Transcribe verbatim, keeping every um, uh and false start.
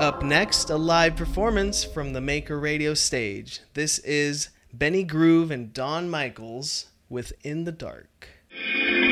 Up next, a live performance from the Maker Radio stage. This is Benny Groove and Don Michaels with In the Dark.